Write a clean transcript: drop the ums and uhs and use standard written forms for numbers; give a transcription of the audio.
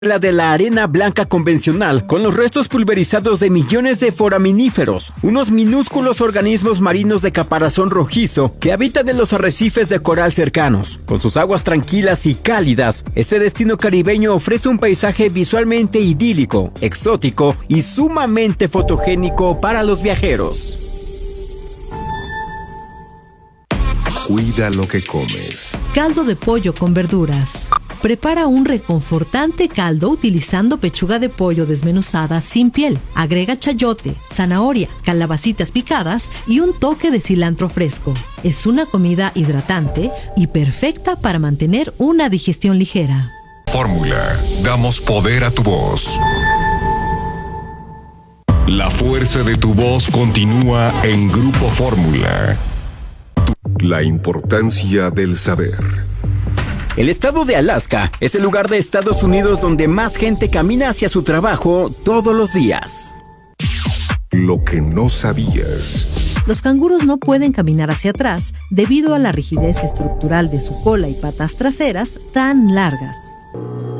La de la arena blanca convencional, con los restos pulverizados de millones de foraminíferos, unos minúsculos organismos marinos de caparazón rojizo que habitan en los arrecifes de coral cercanos. Con sus aguas tranquilas y cálidas, este destino caribeño ofrece un paisaje visualmente idílico, exótico y sumamente fotogénico para los viajeros. Cuida lo que comes. Caldo de pollo con verduras. Prepara un reconfortante caldo utilizando pechuga de pollo desmenuzada sin piel. Agrega chayote, zanahoria, calabacitas picadas y un toque de cilantro fresco. Es una comida hidratante y perfecta para mantener una digestión ligera. Fórmula. Damos poder a tu voz. La fuerza de tu voz continúa en Grupo Fórmula. La importancia del saber. El estado de Alaska es el lugar de Estados Unidos donde más gente camina hacia su trabajo todos los días. Lo que no sabías. Los canguros no pueden caminar hacia atrás debido a la rigidez estructural de su cola y patas traseras tan largas.